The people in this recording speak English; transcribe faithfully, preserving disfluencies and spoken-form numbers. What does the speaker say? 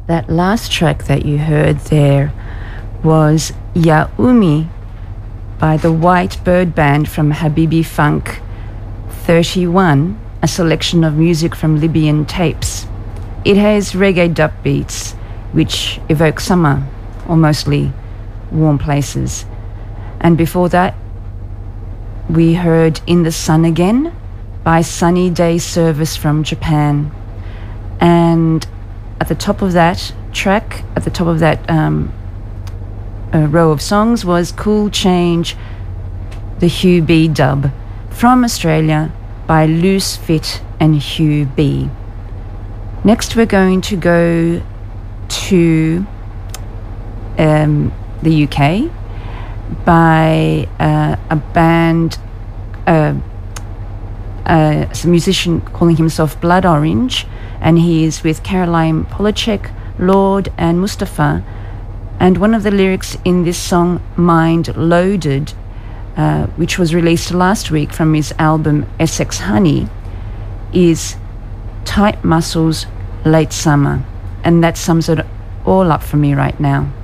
That last track that you heard there was Ya Umi by the White Bird Band from Habibi Funk thirty-one, a selection of music from Libyan tapes. It has reggae dub beats which evoke summer or mostly warm places. And before that, we heard In the Sun Again by Sunny Day Service from Japan. And at the top of that track, at the top of that um, uh, row of songs was Cool Change, the Hugh B dub from Australia by Loose Fit and Hugh B. Next we're going to go to um, the U K by uh, a band, uh, uh, a musician calling himself Blood Orange, and he is with Caroline Polachek, Lord and Mustafa. And one of the lyrics in this song, Mind Loaded, uh, which was released last week from his album Essex Honey, is tight muscles, late summer. And that sums it all up for me right now.